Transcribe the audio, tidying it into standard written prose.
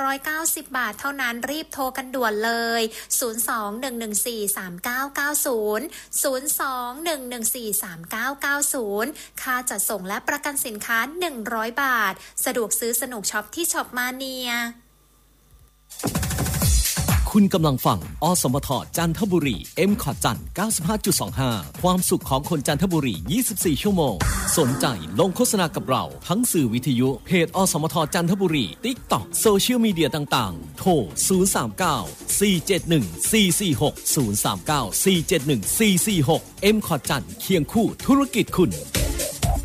290 บาทเท่านั้นรีบโทรกันด่วนเลย02-114-3990 02-114-3990ค่าจัดส่งและประกันสินค้า100 บาทสะดวกซื้อสนุกช็อปที่ช็อปมาเนียคุณกำลังฟังอสมทจันทบุรี M.Cot จัน 95.25 ความสุขของคนจันทบุรี 24 ชั่วโมงสนใจลงโฆษณากับเราทั้งสื่อวิทยุเพจอสมทจันทบุรี TikTok โซเชียลมีเดียต่างๆโทร 039-471-446 039-471-446 M.Cot จันเคียงคู่ธุรกิจคุณ